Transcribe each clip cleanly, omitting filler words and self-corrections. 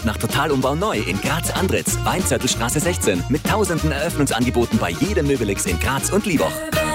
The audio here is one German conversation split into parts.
Nach Totalumbau neu in Graz-Andritz, Weinzörtelstraße 16 mit tausenden Eröffnungsangeboten bei jedem Möbelix in Graz und Liebach.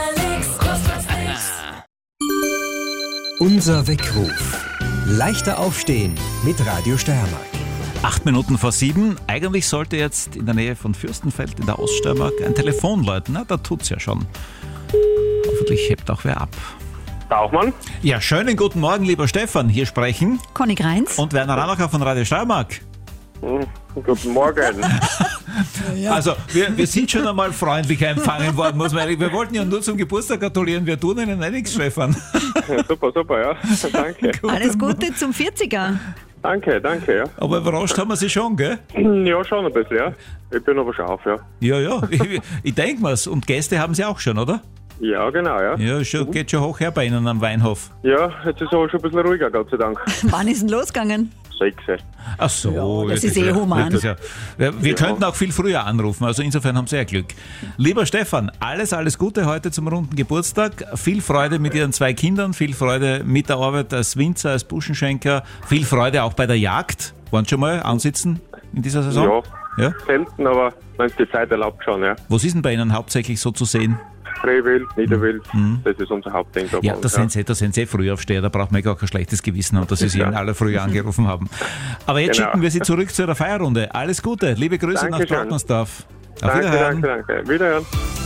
Unser Weckruf. Leichter aufstehen mit Radio Steiermark. 7:08. Eigentlich sollte jetzt in der Nähe von Fürstenfeld in der Oststeiermark ein Telefon läuten. Na, da tut's ja schon. Hoffentlich hebt auch wer ab. Bauchmann? Ja, schönen guten Morgen, lieber Stefan. Hier sprechen Conny Greins. und Werner Ranacher von Radio Steiermark. Guten Morgen. Also, wir sind schon einmal freundlicher empfangen worden, muss man ehrlich. Wir wollten ja nur zum Geburtstag gratulieren. Wir tun Ihnen nichts, Stefan. Super, ja. Danke. Alles Gute zum 40er. Danke, ja. Aber überrascht haben wir Sie schon, gell? Ja, schon ein bisschen, ja. Ich bin aber schon auf, ja. Ja. Ich denke mal's. Und Gäste haben Sie auch schon, oder? Ja, genau, ja. Ja, geht schon hoch her bei Ihnen am Weinhof. Ja, jetzt ist es aber schon ein bisschen ruhiger, Gott sei Dank. Wann ist denn losgegangen? 6. Ach so. Ja, das ist human. Wir könnten auch viel früher anrufen, also insofern haben Sie ja Glück. Lieber Stefan, alles Gute heute zum runden Geburtstag. Viel Freude mit Ihren 2 Kindern, viel Freude mit der Arbeit als Winzer, als Buschenschenker, viel Freude auch bei der Jagd. Waren Sie schon mal ansitzen in dieser Saison? Ja, selten, aber wenn es die Zeit erlaubt schon, ja. Was ist denn bei Ihnen hauptsächlich so zu sehen? Rehwild, Niederwild, das ist unser Hauptding. Ja, da sind Sie Frühaufsteher, da braucht man gar kein schlechtes Gewissen haben, dass Sie in aller Früh angerufen haben. Aber jetzt schicken wir Sie zurück zu der Feierrunde. Alles Gute, liebe Grüße nach Plattnersdorf. Auf Wiederhören. Danke. Wiederhören.